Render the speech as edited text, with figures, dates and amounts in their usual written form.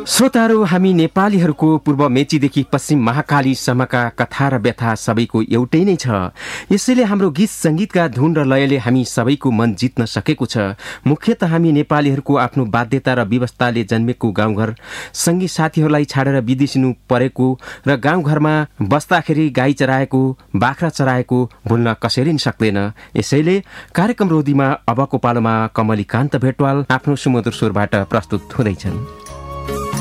श्रोताहरू, हामी नेपालीहरूको पूर्व मेचीदेखि पश्चिम महाकालीसम्मका कथा र व्यथा सबैको एउटै नै छ। यसैले हाम्रो गीत संगीतका धुन र लयले हामी सबैको मन जित्न सकेको छ। मुख्यतः हामी नेपालीहरूको आफ्नो बाध्यता र व्यवस्थाले जन्मेको गाउँघर, सँगै साथीहरूलाई छाडेर विदेशिनु परेको र गाउँघरमा बस्दाखेरि गाई चराएको, बाख्रा चराएको भुल्न कसैले नि सक्दैन। यसैले कार्यक्रम रोदीमा अबको पालोमा कमली कान्त भेटवाल आफ्नो सुमधुर स्वरबाट प्रस्तुत हुँदैछन्।